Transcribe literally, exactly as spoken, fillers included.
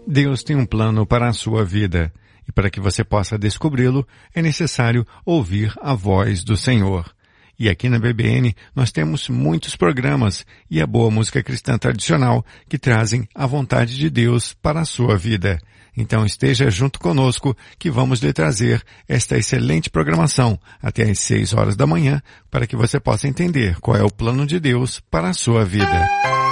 Deus tem um plano para a sua vida, e para que você possa descobri-lo, é necessário ouvir a voz do Senhor. E aqui na B B N nós temos muitos programas e a boa música cristã tradicional que trazem a vontade de Deus para a sua vida. Então esteja junto conosco que vamos lhe trazer esta excelente programação até às seis horas da manhã para que você possa entender qual é o plano de Deus para a sua vida.